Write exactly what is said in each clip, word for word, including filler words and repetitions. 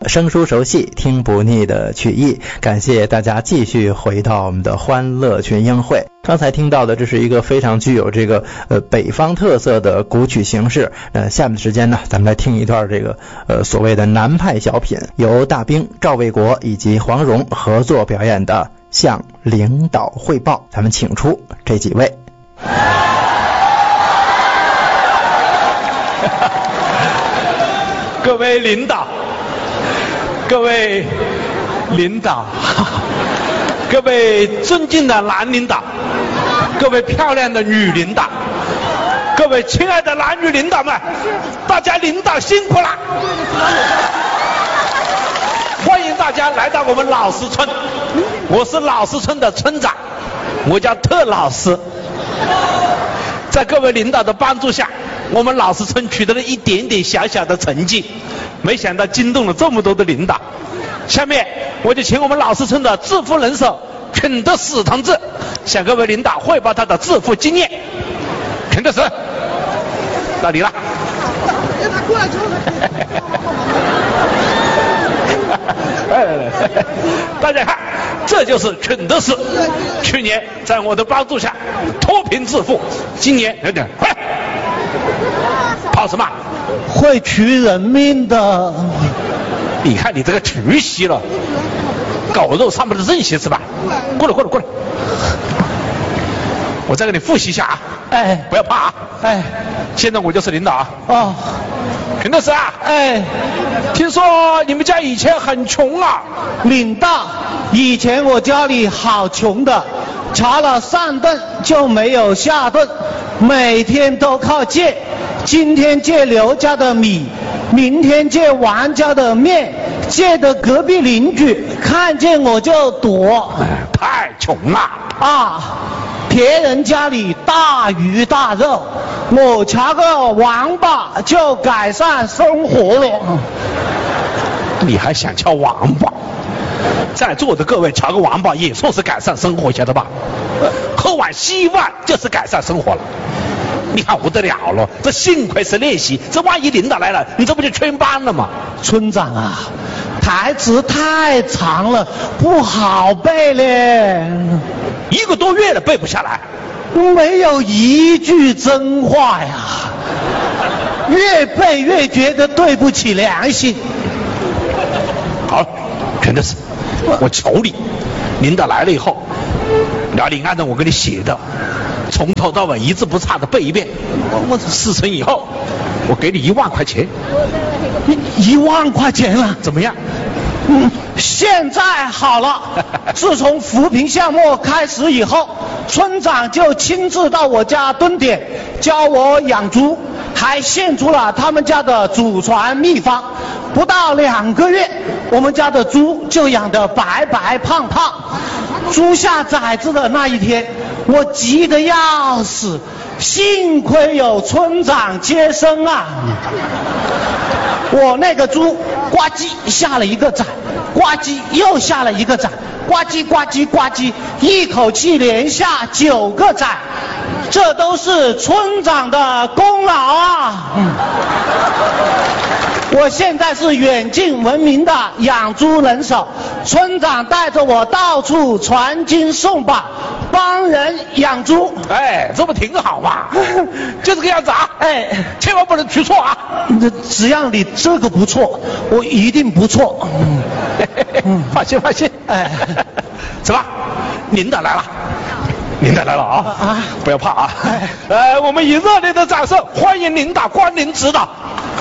生疏熟悉听不腻的曲艺。感谢大家继续回到我们的欢乐群英会。刚才听到的这是一个非常具有这个呃北方特色的古曲形式。呃，下面的时间呢，咱们来听一段这个呃所谓的南派小品，由大兵、赵卫国以及黄蓉合作表演的《向领导汇报》。咱们请出这几位。 各位领导，各位领导，各位尊敬的男领导，各位漂亮的女领导，各位亲爱的男女领导们，大家领导辛苦了！欢迎大家来到我们老师村，我是老师村的村长，我叫特老师。在各位领导的帮助下，我们老师村取得了一点点小小的成绩，没想到惊动了这么多的领导。下面我就请我们老师村的致富能手陈德史同志向各位领导汇报他的致富经验。陈德史，到你了。过来之后大家看，这就是陈德史，去年在我的帮助下脱贫致富，今年有点快跑什么？ 会取人命的。 你看你这个曲习了，狗肉上面的韧性是吧？过来过来过来，我再给你复习一下啊！ 哎， 不要怕啊！ 哎， 现在我就是领导啊！ 哦， 陈德史啊！ 哎， 听说你们家以前很穷啊？ 领导，以前我家里好穷的，查了上顿就没有下顿，每天都靠借，今天借刘家的米，明天借王家的面，借的隔壁邻居看见我就躲。 太穷了啊！别人家里大鱼大肉，我查个王八就改善生活了。 你还想敲王八？在座的各位瞧个王八也算是改善生活，晓得吧？喝碗稀饭就是改善生活了。你看不得了了，这幸亏是练习，这万一领导来了，你这不就全班了吗？ 村长啊，台词太长了，不好背嘞。 一个多月了背不下来， 没有一句真话呀，越背越觉得对不起良心。 好，陈德史，我求你，领导来了以后，然后你按照我给你写的，从头到尾一字不差的背一遍。我事成以后，我给你一万块钱。 一万块钱了？ 怎么样？ 嗯，现在好了。自从扶贫项目开始以后，村长就亲自到我家蹲点，教我养猪，还献出了他们家的祖传秘方。不到两个月，我们家的猪就养得白白胖胖。猪下崽子的那一天，我急得要死，幸亏有村长接生啊。我那个猪呱唧下了一个崽，呱唧又下了一个崽，呱唧呱唧呱唧，一口气连下九个崽，这都是村长的功劳啊！嗯，我现在是远近闻名的养猪能手，村长带着我到处传经送宝，帮人养猪。 哎，这不挺好吗？就这个样子啊！ 哎， 千万不能取错啊！ 只要你这个不错，我一定不错。嗯， 嗯放心放心。 哎， 怎么？领导来了。领导来了啊！啊，不要怕啊！ 哎， 呃，我们以热烈的掌声欢迎领导光临指导。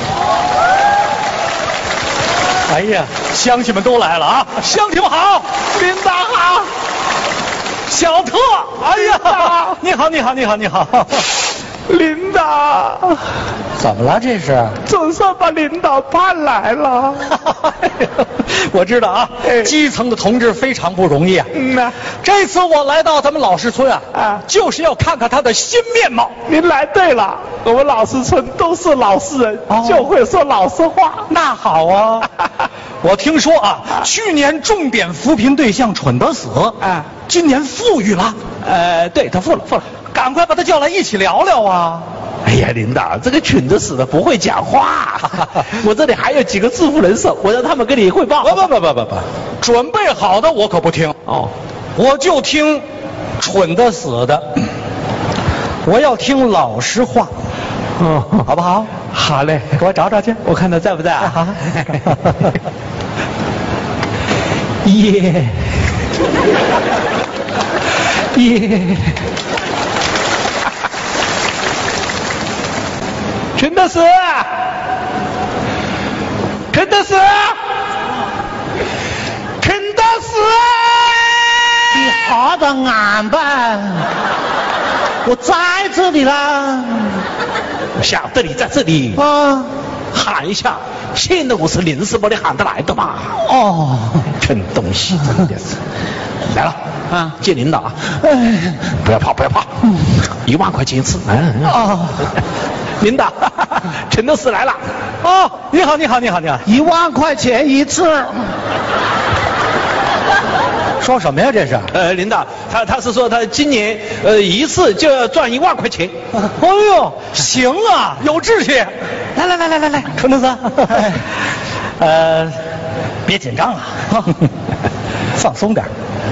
哎呀，乡亲们都来了啊！乡亲们好， 领导好， 小特，哎呀，你好，你好，你好，你好。 领导， 怎么了这是？ 总算把领导盼来了。 我知道啊，基层的同志非常不容易啊。 嗯呐， 这次我来到咱们老师村啊，啊，就是要看看他的新面貌。 您来对了，我们老师村都是老实人，哦，就会说老实话。 那好啊，我听说啊，啊去年重点扶贫对象蠢得死，啊，今年富裕了。 呃，对他富了，富了。 赶快把他叫来一起聊聊啊！ 哎呀，领导，这个群子死的不会讲话，我这里还有几个自负人手，我让他们跟你汇报。 不不不不不不，准备好的我可不听哦， 我就听蠢的死的，我要听老实话， 哦， 好不好？ 好嘞， 给我找找去， 我看他在不在啊？ 好。 耶耶。陈德死，陈德死，陈德死！ 你好的俺吧，我在这里啦。 我晓得你在这里啊， 喊一下，现在我是临时把你喊得来的嘛。 哦， 蠢东西，真的是。来了啊， 见领导啊！ 哎， 不要怕，不要怕，一万块钱一次。嗯。 哦。 领导，陈德死来了。 哦，你好，你好，你好，你好。 一万块钱一次。 说什么呀？这是？ 呃，领导，他他是说他今年呃一次就要赚一万块钱。 哎呦，行啊，有志气。来来来来来来，陈德死，呃，别紧张啊，放松点，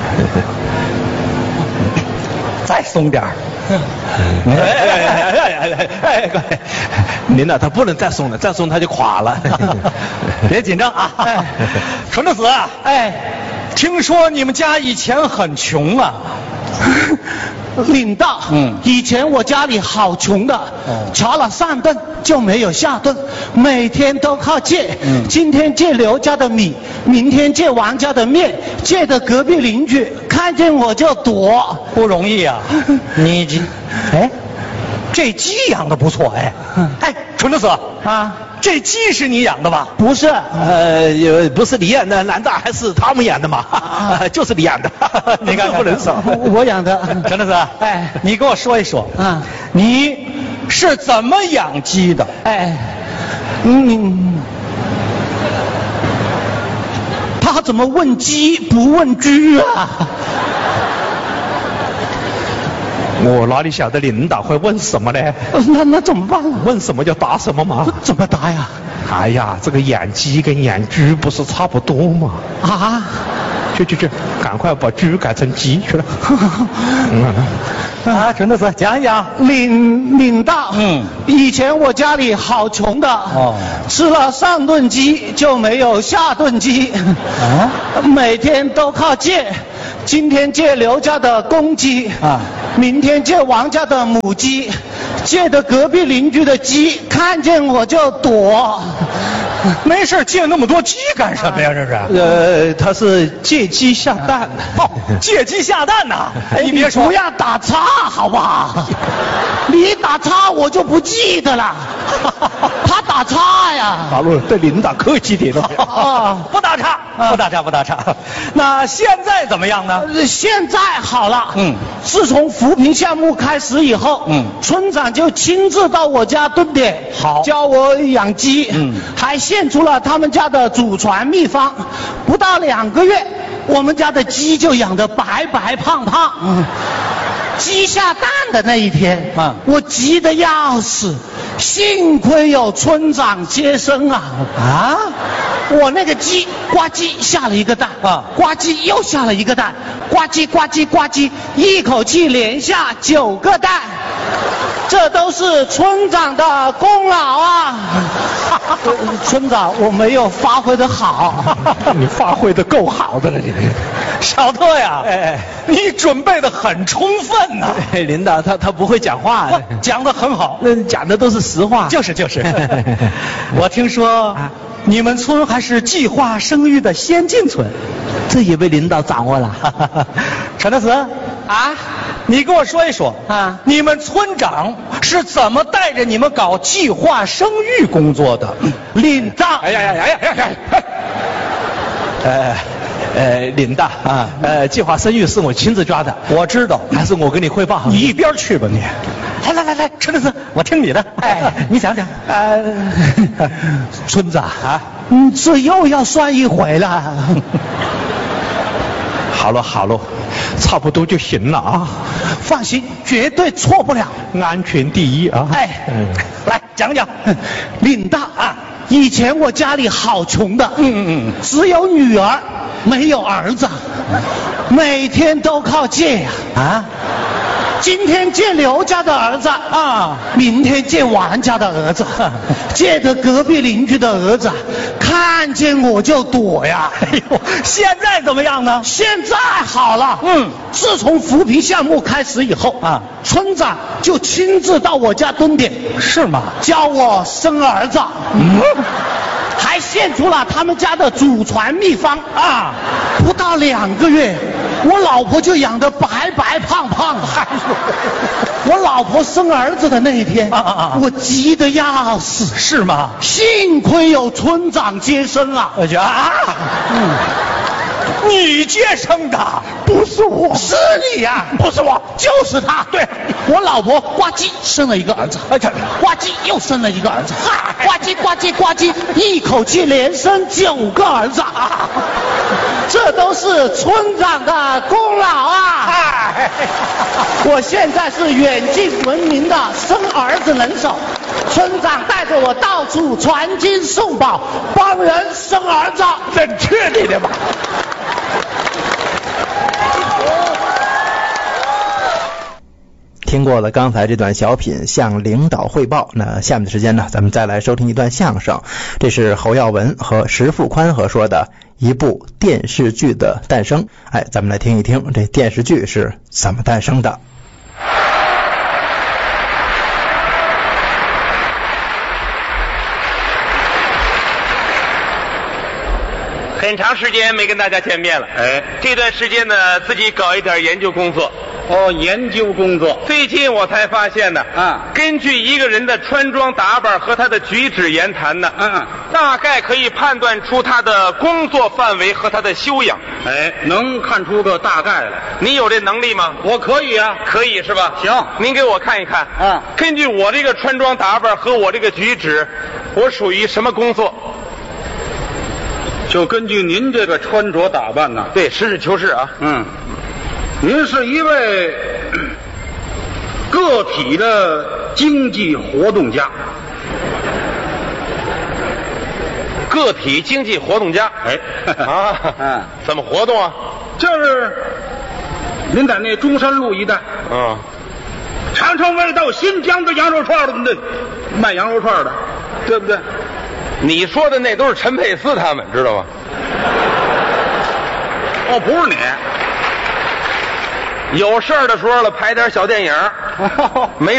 再松点。 哎哎哎哎哎哎！领导，他不能再松了，再松他就垮了。 别紧张啊！陈德死啊！ 哎， 听说你们家以前很穷啊？ 领导， 嗯， 以前我家里好穷的， 哦， 查了上顿就没有下顿，每天都靠借， 嗯， 今天借刘家的米，明天借王家的面，借的隔壁邻居看见我就躲， 不容易啊！你这，哎，这鸡养的不错哎，哎，陈德死啊， 这鸡是你养的吧？ 不是， 呃，不是你养的，难道还是他们养的吗？就是你养的， 你看不能少。 我养的。 陈德死， 哎， 你跟我说一说， 啊， 你是怎么养鸡的？ 哎，嗯，他怎么问鸡不问居啊？ 我哪里晓得领导会问什么呢？ 那那怎么办啊？ 问什么就答什么嘛。 怎么答呀？ 哎呀，这个养鸡跟养猪不是差不多吗？ 啊？ 去去去，赶快把猪改成鸡去了。 嗯、 啊，陈德死，讲一讲。 领领导， 嗯， 以前我家里好穷的， 哦， 吃了上顿鸡就没有下顿鸡， 啊， 每天都靠借，今天借刘家的公鸡， 啊， 明天借王家的母鸡，借的隔壁邻居的鸡，看见我就躲。 没事借那么多鸡干什么呀？这是？ 呃，他是借鸡下蛋。 哦，借鸡下蛋呐！ 哎，你别说，不要打岔好不好？你打岔我就不记得了。他打岔呀。 大陆对领导客气点了。 啊， 不打岔，不打岔，不打岔。那现在怎么样呢？ 现在好了。 嗯。 自从扶贫项目开始以后， 嗯， 村长就亲自到我家蹲点， 好， 教我养鸡， 嗯， 还献出了他们家的祖传秘方。不到两个月，我们家的鸡就养得白白胖胖。嗯，鸡下蛋的那一天， 嗯， 我急得要死，幸亏有村长接生啊！ 啊， 我那个鸡呱唧下了一个蛋， 啊， 呱唧又下了一个蛋，呱唧呱唧呱唧，一口气连下九个蛋，这都是村长的功劳啊！村长，我没有发挥得好。 你发挥得够好的了，你。 小特呀， 哎， 你准备得很充分呐、 哎。领导他他不会讲话， 讲得很好， 那讲的都是实话。 就是就是。我听说、啊、你们村还是计划生育的先进村， 这也被领导掌握了。 陈德死啊，你跟我说一说啊，你们村长是怎么带着你们搞计划生育工作的？领导， 哎呀呀呀呀呀呀！呃呃，领导啊，呃，计划生育是我亲自抓的， 我知道， 还是我跟你汇报好。 你一边去吧你。来来来来，陈德死，我听你的。哎，你讲讲。 呃，村长啊， 嗯，这又要算一回了。 好了好了， 差不多就行了啊。 放心，绝对错不了， 安全第一啊。 哎，嗯、来讲讲，领大啊，以前我家里好穷的，嗯嗯嗯，只有女儿，没有儿子，每天都靠借呀 啊, 啊。今天借刘家的儿子啊，明天借王家的儿子，借的隔壁邻居的儿子，看见我就躲呀。 哎呦，现在怎么样呢？ 现在好了。嗯，自从扶贫项目开始以后啊，村长就亲自到我家蹲点。 是吗？ 教我生儿子。嗯。还献出了他们家的祖传秘方啊！不到两个月，我老婆就养得白白胖胖的。我老婆生儿子的那一天，啊啊啊我急得要死。 是吗？ 幸亏有村长接生啊！ 我觉得啊，嗯，你接生的？ 不是我，是你呀、啊！不是我，就是他。对，我老婆呱唧生了一个儿子，呱唧又生了一个儿子，呱唧呱唧呱唧，一口气连生九个儿子啊！这都是村长的功劳啊！我现在是远近闻名的生儿子能手，村长带着我到处传经送宝，帮人生儿子，真确定的吧？ 听过了刚才这段小品向领导汇报，那下面的时间呢，咱们再来收听一段相声。这是侯耀文和石富宽和说的一部电视剧的诞生。哎，咱们来听一听这电视剧是怎么诞生的。 很长时间没跟大家见面了，哎，这段时间呢，自己搞一点研究工作。 哦，研究工作。 最近我才发现呢，啊，根据一个人的穿装打扮和他的举止言谈呢，嗯嗯，大概可以判断出他的工作范围和他的修养。 哎，能看出个大概来。 你有这能力吗？ 我可以啊。 可以是吧？ 行， 您给我看一看。 嗯， 根据我这个穿装打扮和我这个举止，我属于什么工作？ 就根据您这个穿着打扮呢？ 对，实事求是啊。 嗯。您是一位个体的经济活动家， 个体经济活动家。 哎， 啊，嗯，怎么活动啊？ 就是您在那中山路一带， 嗯， 常常为到新疆的羊肉串的那卖羊肉串的，对不对？ 你说的那都是陈佩斯他们，知道吗？ 哦，不是你。 有事儿的时候了，拍点小电影，没